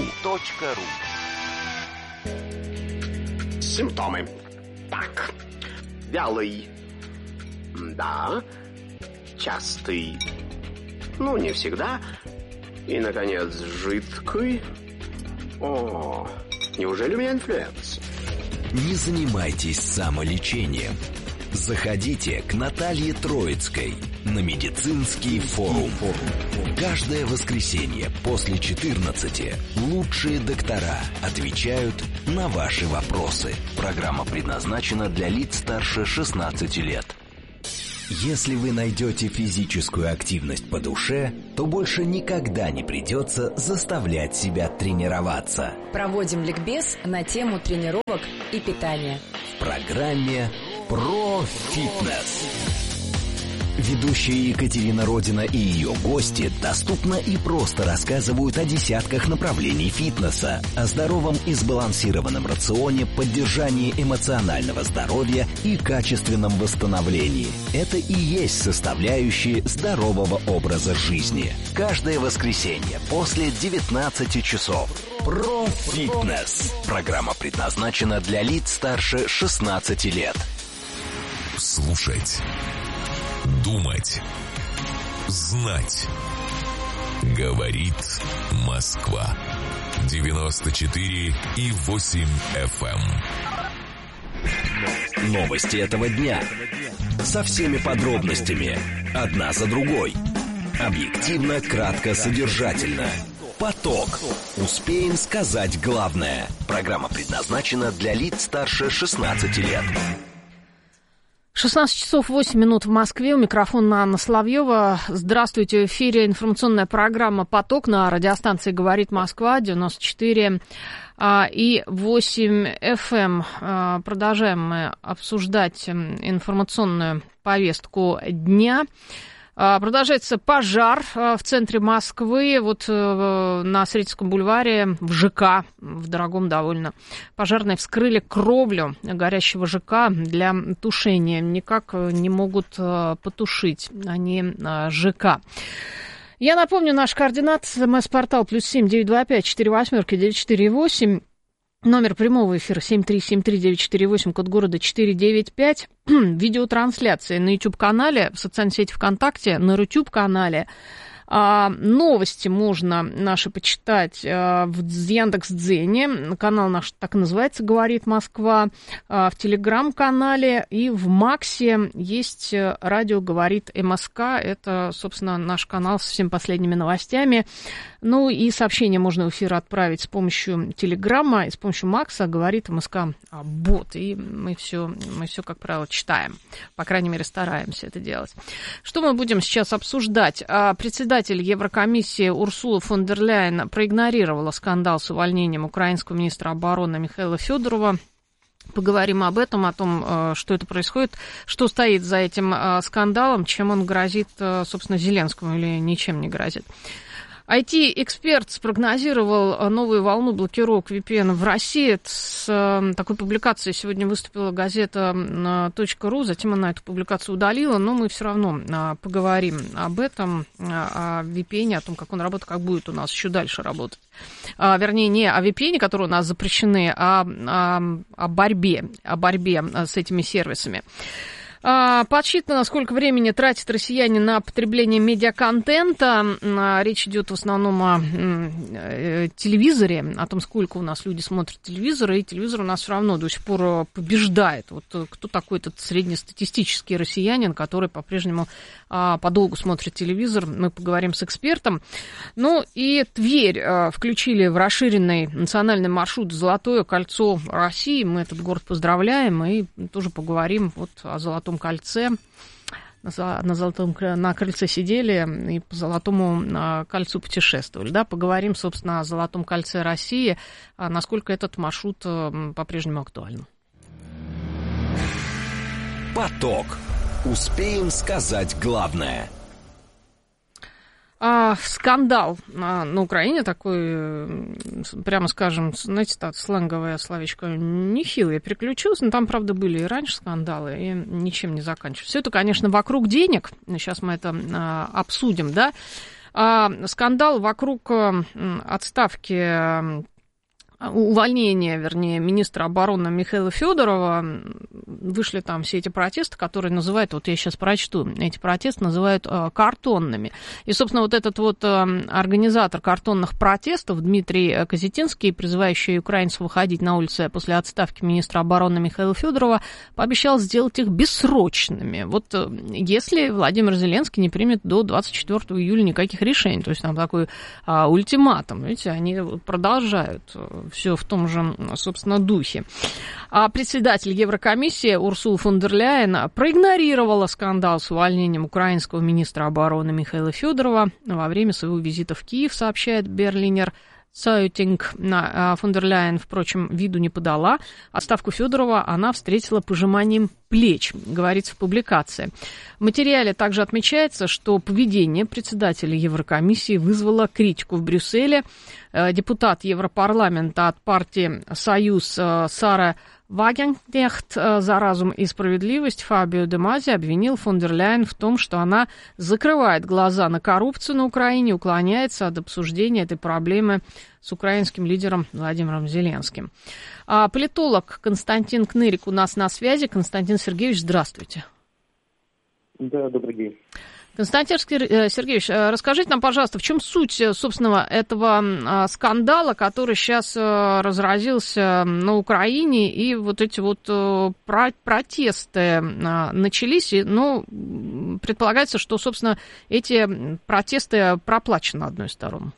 Симптомы. Так. Вялый. Да. Частый. Ну, не всегда. И, наконец, жидкий. О, неужели у меня инфлюенция? Не занимайтесь самолечением. Заходите к Наталье Троицкой на медицинский форум. Каждое воскресенье после четырнадцати лучшие доктора отвечают на ваши вопросы. Программа предназначена для лиц старше шестнадцати лет. Если вы найдете физическую активность по душе, то больше никогда не придется заставлять себя тренироваться. Проводим ликбез на тему тренировок и питания. В программе «Про фитнес». Ведущие Екатерина Родина и ее гости доступно и просто рассказывают о десятках направлений фитнеса, о здоровом и сбалансированном рационе, поддержании эмоционального здоровья и качественном восстановлении. Это и есть составляющие здорового образа жизни. Каждое воскресенье после девятнадцати часов. Про фитнес. Программа предназначена для лиц старше шестнадцати лет. Слушать. Думать. Знать. Говорит Москва. девяносто четыре и восемь эф эм. Новости этого дня. Со всеми подробностями. Одна за другой. Объективно, кратко, содержательно. Поток. Успеем сказать главное. Программа предназначена для лиц старше шестнадцати лет. шестнадцать часов восемь минут в Москве. У микрофона Анна Соловьева. Здравствуйте. В эфире информационная программа «Поток» на радиостанции «Говорит Москва» девяносто четыре и восемь эф эм. Продолжаем мы обсуждать информационную повестку дня. Продолжается пожар в центре Москвы, вот на Сретенском бульваре, в ЖК, в дорогом довольно. Пожарные вскрыли кровлю горящего ЖК для тушения. Никак не могут потушить они ЖК. Я напомню, наш координат, смс-портал плюс семь девять два пять четыре восьмерки девять четыре восемь. Номер прямого эфира семь три семь три девять четыре восемь, код города четыреста девяносто пять. Видеотрансляция на YouTube-канале, в социальной сети ВКонтакте, на Рутюб-канале. А, новости можно наши почитать а, в Яндекс.Дзене. Канал наш так и называется «Говорит Москва». А, в Телеграм-канале и в Максе есть радио «Говорит МСК». Это, собственно, наш канал со всеми последними новостями. Ну и сообщение можно в эфир отправить с помощью Телеграма и с помощью Макса. «Говорит МСК» бот. И мы все, мы все, как правило, читаем. По крайней мере, стараемся это делать. Что мы будем сейчас обсуждать? Председатель Еврокомиссии Урсула фон дер Ляйен проигнорировала скандал с увольнением украинского министра обороны Михаила Федорова. Поговорим об этом, о том, что это происходит, что стоит за этим скандалом, чем он грозит, собственно, Зеленскому или ничем не грозит. ай ти-эксперт спрогнозировал новую волну блокировок ви пи эн в России. С такой публикацией сегодня выступила газета .ру, затем она эту публикацию удалила, но мы все равно поговорим об этом, о ви пи эн, о том, как он работает, как будет у нас еще дальше работать. Вернее, не о ви пи эн, которые у нас запрещены, а о борьбе, о борьбе с этими сервисами. Подсчитано, сколько времени тратят россияне на потребление медиаконтента. Речь идет в основном о телевизоре, о том, сколько у нас люди смотрят телевизор, и телевизор у нас все равно до сих пор побеждает. Вот кто такой этот среднестатистический россиянин, который по-прежнему подолгу смотрит телевизор, мы поговорим с экспертом. Ну и Тверь включили в расширенный национальный маршрут «Золотое кольцо России». Мы этот город поздравляем и тоже поговорим вот о Золотом кольце. На, золотом, на крыльце сидели и по Золотому кольцу путешествовали. Да? Поговорим, собственно, о Золотом кольце России, насколько этот маршрут по-прежнему актуален. Поток. Успеем сказать главное. А, скандал а, на Украине такой, прямо скажем, знаете, так, сленговое словечко, нехило я переключилась, но там, правда, были и раньше скандалы, и ничем не заканчиваются. Все это, конечно, вокруг денег, сейчас мы это а, обсудим, да. А, скандал вокруг а, отставки, а, увольнения, вернее, министра обороны Михаила Федорова. Вышли там все эти протесты, которые называют, вот я сейчас прочту, эти протесты называют э, картонными. И, собственно, вот этот вот э, организатор картонных протестов Дмитрий Козетинский, призывающий украинцев выходить на улицы после отставки министра обороны Михаила Федорова, пообещал сделать их бессрочными. Вот э, если Владимир Зеленский не примет до двадцать четвёртого июля никаких решений, то есть там такой э, ультиматум, видите, они продолжают все в том же, собственно, духе. А председатель Еврокомиссии Урсула фон дер Ляйен проигнорировала скандал с увольнением украинского министра обороны Михаила Федорова во время своего визита в Киев, сообщает Берлинер Цайтинг. Фон дер Ляйен, впрочем, виду не подала. Отставку Федорова она встретила пожиманием плеч, говорится в публикации. В материале также отмечается, что поведение председателя Еврокомиссии вызвало критику в Брюсселе. Депутат Европарламента от партии «Союз» Сара Вагенкнехт за разум и справедливость Фабио де Мази обвинил фон дер Ляйен в том, что она закрывает глаза на коррупцию на Украине, уклоняется от обсуждения этой проблемы с украинским лидером Владимиром Зеленским. А политолог Константин Кнырик у нас на связи. Константин Сергеевич, здравствуйте. Да, добрый день. Константин Сергеевич, расскажите нам, пожалуйста, в чем суть, собственно, этого скандала, который сейчас разразился на Украине, и вот эти вот протесты начались, и, ну, предполагается, что, собственно, эти протесты проплачены одной стороной.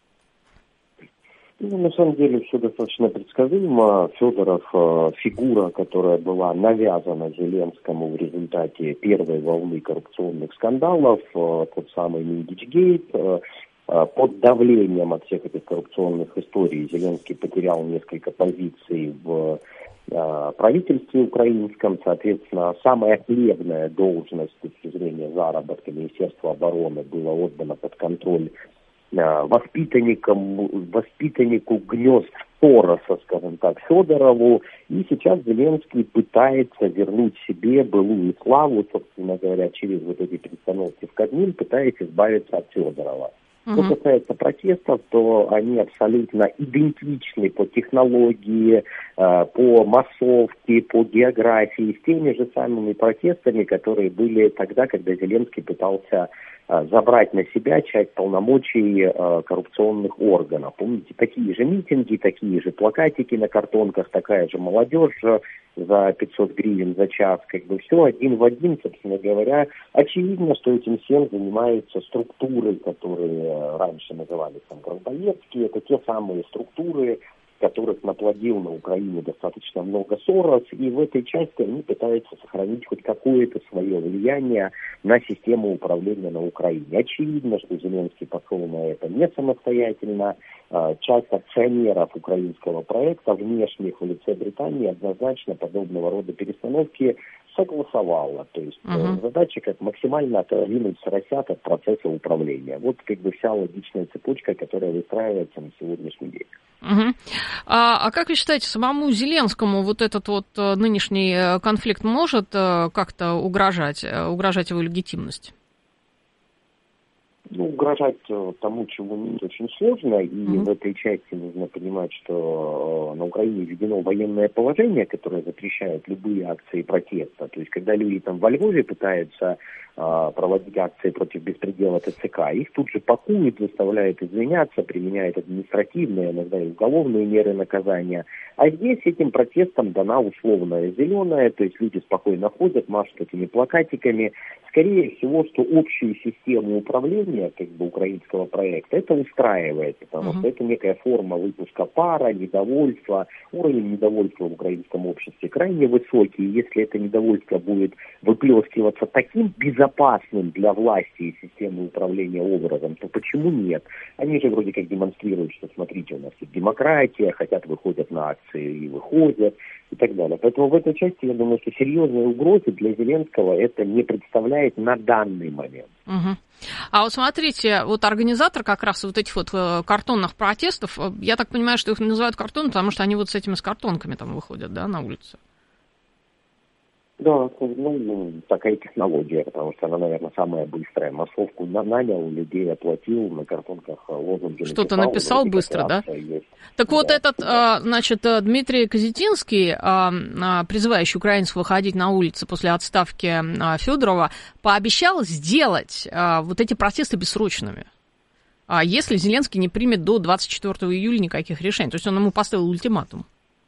Ну, на самом деле все достаточно предсказуемо. Федоров э, фигура, которая была навязана Зеленскому в результате первой волны коррупционных скандалов, э, тот самый Миндичгейт, э, э, под давлением от всех этих коррупционных историй Зеленский потерял несколько позиций в э, правительстве украинском. Соответственно, самая хлебная должность с точки зрения заработка Министерства обороны была отдана под контроль воспитанником, воспитаннику гнезд Сороса, скажем так, Федорову. И сейчас Зеленский пытается вернуть себе былую славу, собственно говоря, через вот эти перестановки в Кабмин, пытаясь избавиться от Федорова. Uh-huh. Что касается протестов, то они абсолютно идентичны по технологии, по массовке, по географии, с теми же самыми протестами, которые были тогда, когда Зеленский пытался забрать на себя часть полномочий э, коррупционных органов. Помните, такие же митинги, такие же плакатики на картонках, такая же молодежь за пятьсот гривен за час, как бы все один в один, собственно говоря. Очевидно, что этим всем занимаются структуры, которые раньше назывались там гражданские, это те самые структуры, которых наплодил на Украине достаточно много Сорос, и в этой части они пытаются сохранить хоть какое-то свое влияние на систему управления на Украине. Очевидно, что Зеленский пошел на это не самостоятельно. Часть акционеров украинского проекта, внешних в лице Британии, однозначно подобного рода перестановки согласовала. То есть uh-huh. задача как максимально отодвинуть соросят от процесса управления. Вот как бы вся логичная цепочка, которая выстраивается на сегодняшний день. Uh-huh. А, а как вы считаете, самому Зеленскому вот этот вот нынешний конфликт может как-то угрожать, угрожать его легитимности? Ну, угрожать тому, чего нет, очень сложно, и mm-hmm. в этой части нужно понимать, что на Украине введено военное положение, которое запрещает любые акции протеста. То есть, когда люди там во Львове пытаются а, проводить акции против беспредела ТЦК, их тут же пакуют, заставляют извиняться, применяют административные, иногда и уголовные меры наказания. А здесь этим протестам дана условная зеленая, то есть люди спокойно ходят, машут этими плакатиками. Скорее всего, что общую систему управления как бы украинского проекта это устраивает, потому uh-huh. что это некая форма выпуска пара, недовольства. Уровень недовольства в украинском обществе крайне высокий. Если это недовольство будет выплескиваться таким безобразием, безопасным для власти и системы управления образом, то почему нет? Они же вроде как демонстрируют, что смотрите, у нас есть демократия, хотят, выходят на акции и выходят, и так далее. Поэтому в этой части, я думаю, что серьезные угрозы для Зеленского это не представляет на данный момент. Угу. А вот смотрите, вот организатор как раз вот этих вот картонных протестов, я так понимаю, что их называют картон, потому что они вот с этими с картонками там выходят, да, на улицу? Да, ну, такая технология, потому что она, наверное, самая быстрая. Массовку нанял, людей оплатил, на картонках лозунги что-то написал быстро, да? Есть. Так вот да, этот, да. значит, Дмитрий Козетинский, призывающий украинцев выходить на улицы после отставки Федорова, пообещал сделать вот эти протесты бессрочными, если Зеленский не примет до двадцать четвёртого июля никаких решений. То есть он ему поставил ультиматум.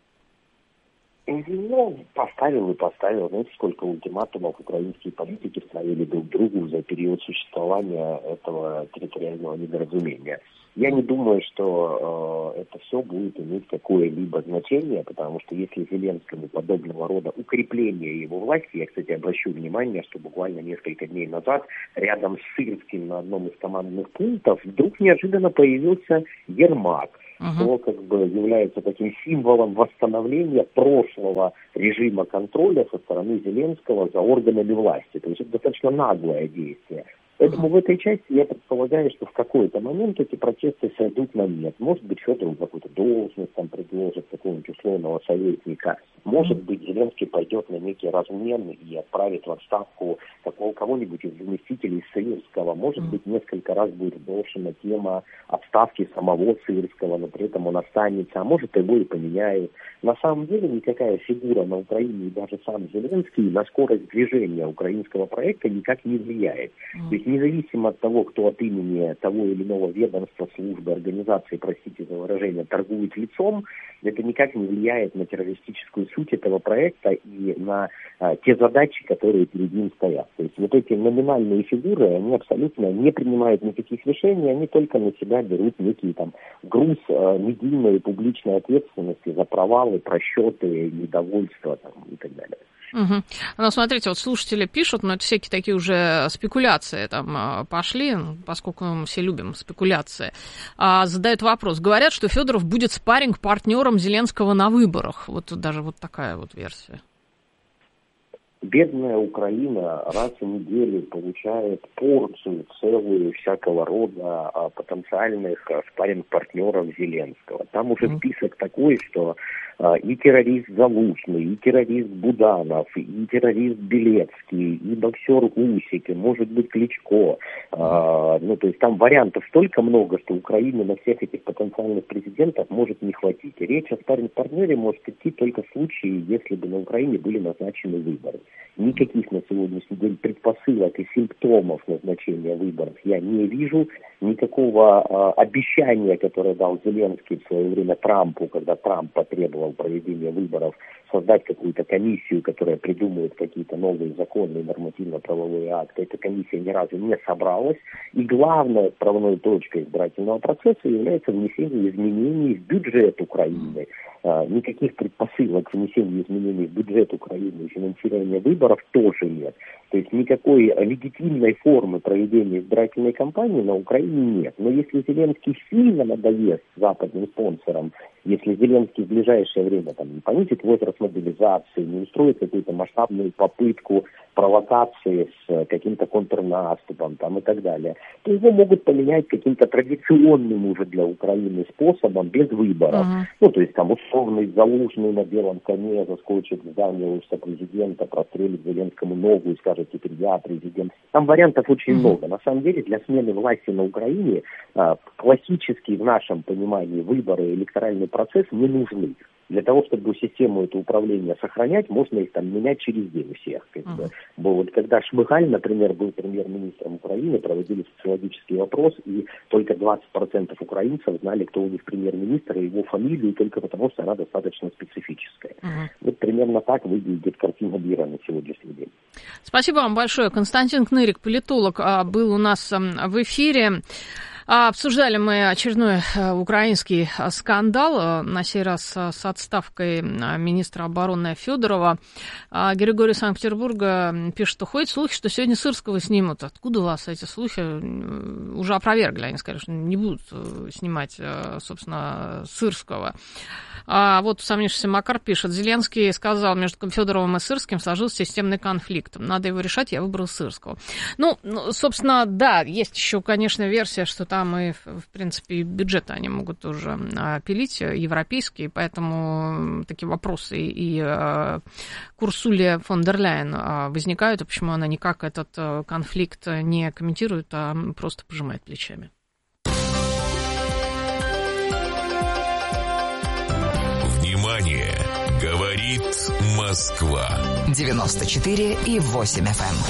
Ну, поставил и поставил. Знаете, сколько ультиматумов украинские политики ставили друг другу за период существования этого территориального недоразумения. Я не думаю, что э, это все будет иметь какое-либо значение, потому что если Зеленскому подобного рода укрепление его власти, я, кстати, обращу внимание, что буквально несколько дней назад рядом с Сырским на одном из командных пунктов вдруг неожиданно появился Ермак, uh-huh. что как бы является таким символом восстановления прошлого режима контроля со стороны Зеленского за органами власти. То есть это достаточно наглое действие. Поэтому в этой части я предполагаю, что в какой-то момент эти протесты сойдут на нет. Может быть, Федоров какую-то должность там предложит, какого-нибудь условного советника. Может быть, Зеленский пойдет на некий размен и отправит в отставку такого кого-нибудь из заместителей Сырского. Может быть, несколько раз будет брошена тема отставки самого Сырского, но при этом он останется. А может, его и поменяют. На самом деле, никакая фигура на Украине и даже сам Зеленский на скорость движения украинского проекта никак не влияет. То есть независимо от того, кто от имени того или иного ведомства, службы, организации, простите за выражение, торгует лицом, это никак не влияет на террористическую суть этого проекта и на а, те задачи, которые перед ним стоят. То есть вот эти номинальные фигуры, они абсолютно не принимают никаких решений, они только на себя берут некий там груз а, медийной и публичной ответственности за провалы, просчеты, недовольство там, и так далее. Угу. Ну, смотрите, вот слушатели пишут, но это всякие такие уже спекуляции там пошли, поскольку мы все любим спекуляции. А, задают вопрос. Говорят, что Федоров будет спарринг-партнером Зеленского на выборах. Вот даже вот такая вот версия. Бедная Украина раз в неделю получает порцию целую всякого рода а, потенциальных а, спарринг-партнеров Зеленского. Там уже mm-hmm. список такой, что а, и террорист Залужный, и террорист Буданов, и террорист Белецкий, и боксер Усик, и, может быть, Кличко. А, ну, то есть там вариантов столько много, что Украине на всех этих потенциальных президентов может не хватить. И речь о спарринг-партнере может идти только в случае, если бы на Украине были назначены выборы. Никаких на сегодняшний день предпосылок и симптомов назначения выборов я не вижу. Никакого а, обещания, которое дал Зеленский в свое время Трампу, когда Трамп потребовал проведения выборов, создать какую-то комиссию, которая придумает какие-то новые законы и нормативно-правовые акты. Эта комиссия ни разу не собралась. И главной отправной точкой избирательного процесса является внесение изменений в бюджет Украины. А, никаких предпосылок внесения изменений в бюджет Украины и финансирования выборов тоже нет. То есть никакой легитимной формы проведения избирательной кампании на Украине нет. Но если Зеленский сильно надоест западным спонсорам, если Зеленский в ближайшее время там, не понизит возраст мобилизации, не устроит какую-то масштабную попытку провокации с каким-то контрнаступом там, и так далее, то его могут поменять каким-то традиционным уже для Украины способом без выборов. Uh-huh. Ну, то есть там условный Залужный на белом коне заскочит в здание офиса президента, прострелит Зеленскому ногу и скажет: теперь я президент. Там вариантов очень uh-huh. много. На самом деле для смены власти на Украине а, классические в нашем понимании выборы и электоральный процесс не нужны. Для того, чтобы систему этого управления сохранять, можно их там менять через день всех. Как бы. Uh-huh. Вот когда Шмыгаль, например, был премьер-министром Украины, проводили социологический опрос, и только двадцать процентов украинцев знали, кто у них премьер-министр, и его фамилию, только потому, что она достаточно специфическая. Uh-huh. Вот примерно так выглядит картина мира на сегодняшний день. Спасибо вам большое. Константин Кнырик, политолог, был у нас в эфире. Обсуждали мы очередной украинский скандал, на сей раз с отставкой министра обороны Федорова. Григорий из Санкт-Петербурга пишет, что ходят слухи, что сегодня Сырского снимут. Откуда у вас эти слухи? Уже опровергли, они сказали, что не будут снимать, собственно, Сырского. А вот сомневшийся Макар пишет, Зеленский сказал, между Федоровым и Сырским сложился системный конфликт. Надо его решать, я выбрал Сырского. Ну, собственно, да, есть еще, конечно, версия, что там Там и, в принципе, бюджеты они могут уже пилить, европейские, поэтому такие вопросы и к Урсуле фон дер Ляйен возникают, и почему она никак этот конфликт не комментирует, а просто пожимает плечами. Внимание! Говорит Москва. девяносто четыре и восемь эф эм.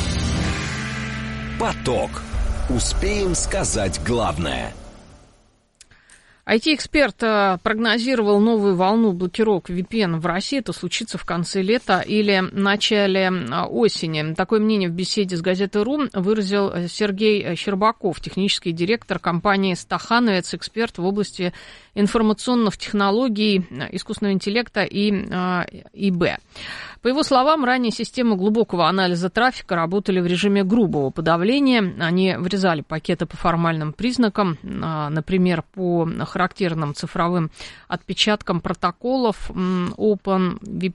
Поток. Успеем сказать главное. ай ти-эксперт прогнозировал новую волну блокировок ви пи эн в России. Это случится в конце лета или начале осени. Такое мнение в беседе с газетой РУ выразил Сергей Щербаков, технический директор компании «Стахановец», эксперт в области информационных технологий, искусственного интеллекта и ИБ. По его словам, ранее системы глубокого анализа трафика работали в режиме грубого подавления. Они врезали пакеты по формальным признакам, например, по характерным цифровым отпечаткам протоколов OpenVPN